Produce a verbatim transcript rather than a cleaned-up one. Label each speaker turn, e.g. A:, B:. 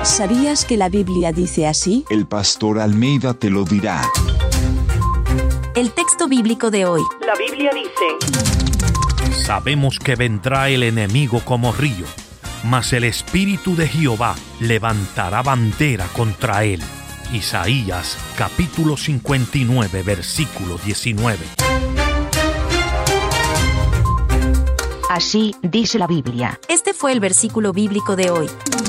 A: ¿Sabías que la Biblia dice así?
B: El pastor Almeida te lo dirá.
C: El texto bíblico de hoy.
D: La Biblia dice:
E: Sabemos que vendrá el enemigo como río, mas el Espíritu de Jehová levantará bandera contra él. Isaías capítulo cincuenta y nueve, versículo diecinueve.
F: Así dice la Biblia.
C: Este fue el versículo bíblico de hoy.